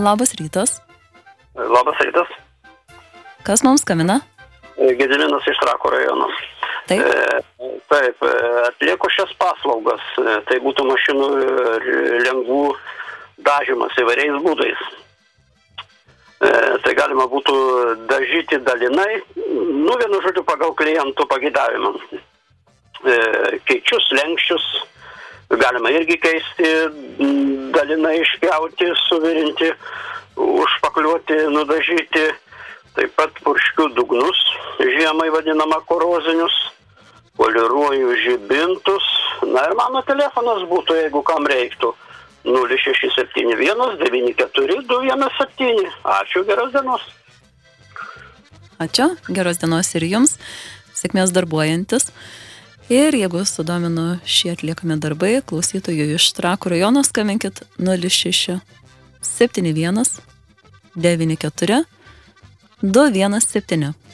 Labas rytas. Labas rytas. Kas mums skambina? Gediminas iš Trakų rajono. Taip. Taip, atlieku šias paslaugas. Tai būtų mašinų lengvų dažymas įvairiais būdais. Tai galima būtų dažyti dalinai, vienu žodžiu pagal klientų pageidavimą. Keičius, lenkščius, galima irgi keisti, dalinai išpjauti, suvirinti, užpakliuoti, nudažyti. Taip pat purškiu dugnus, žiemai vadinama korozinius, poliruoju žibintus. Na ir mano telefonas būtų, jeigu kam reiktų, 0671 94 217. Ačiū, geros dienos. Ačiū, geros dienos ir jums, sėkmės darbuojantis. Ir jeigu sudomino šie atliekami darbai, klausytojų iš Trakų rajono skambinkit 0671 94 217.